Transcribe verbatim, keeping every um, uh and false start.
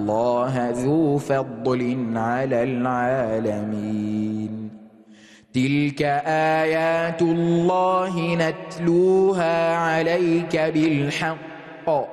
الله ذو فضل على العالمين. تلك آيات الله نتلوها عليك بالحق